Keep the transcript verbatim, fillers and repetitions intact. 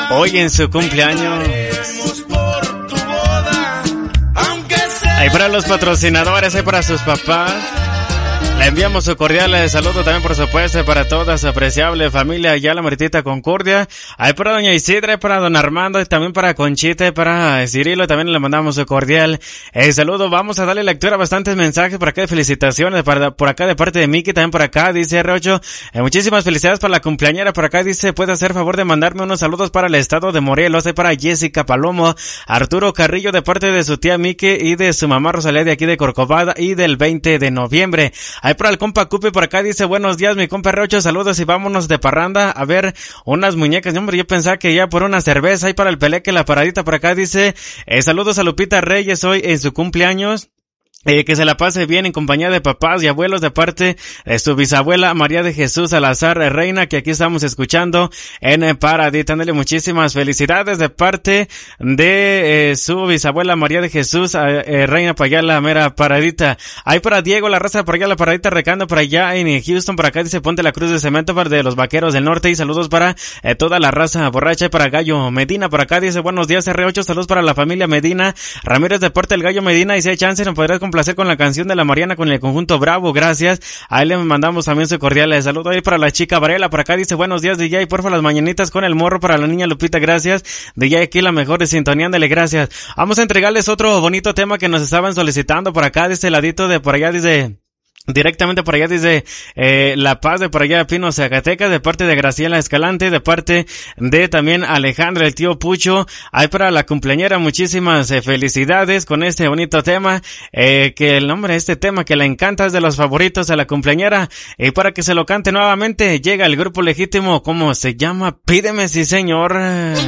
hoy en su cumpleaños. Ahí para los patrocinadores, ahí para sus papás. Le enviamos su cordial saludo también, por supuesto, para toda su apreciable familia allá la Meritita Concordia. Ahí para doña Isidra, para don Armando, y también para Conchita, y para Cirilo, también le mandamos su cordial eh, saludo. Vamos a darle lectura a bastantes mensajes por acá de felicitaciones, para, por acá de parte de Miki, también por acá, dice R ocho, eh, muchísimas felicidades para la cumpleañera. Por acá dice, puede hacer favor de mandarme unos saludos para el estado de Morelos, y para Jessica Palomo, Arturo Carrillo de parte de su tía Miki y de su mamá Rosalía de aquí de Corcovada, y del veinte de noviembre. Ahí para el compa Cupi por acá dice, buenos días mi compa R ocho, saludos y vámonos de parranda a ver unas muñecas. Hombre, yo pensaba que ya por una cerveza. Ahí para el Peleque la paradita por acá dice, eh, saludos a Lupita Reyes hoy en su cumpleaños. Eh, que se la pase bien en compañía de papás y abuelos de parte de su bisabuela María de Jesús Salazar Reina, que aquí estamos escuchando en Paradita. Dándole muchísimas felicidades de parte de eh, su bisabuela María de Jesús eh, Reina para allá la mera Paradita. Ahí para Diego la raza por allá la Paradita recando por allá en Houston. Por acá dice Ponte la Cruz de Cemento para de los Vaqueros del Norte, y saludos para eh, toda la raza borracha. Y para Gallo Medina por acá dice, buenos días R ocho, saludos para la familia Medina Ramírez de parte del Gallo Medina, y si hay chance nos podrás placer con la canción de la Mariana con el conjunto Bravo, gracias. Ahí le mandamos también su cordial saludo. Ahí para la chica Varela, por acá dice, buenos días D J, porfa las mañanitas con el morro para la niña Lupita, gracias. D J aquí la mejor de sintonía, ándale, gracias. Vamos a entregarles otro bonito tema que nos estaban solicitando por acá, de este ladito de por allá, dice... Directamente por allá dice eh, La Paz de por allá de Pino, Zacatecas, de parte de Graciela Escalante, de parte de también Alejandra, el tío Pucho. Hay para la cumpleañera muchísimas eh, felicidades con este bonito tema, eh, que el nombre de este tema que le encanta es de los favoritos a la cumpleañera, y para que se lo cante nuevamente llega el grupo legítimo, ¿cómo se llama? Pídeme, sí señor.